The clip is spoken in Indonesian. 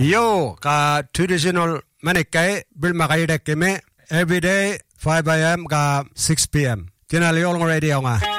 Yo ka traditional manikai bil makai dek keme every day 5 a.m. ka 6 p.m. Tinali olong radio nga.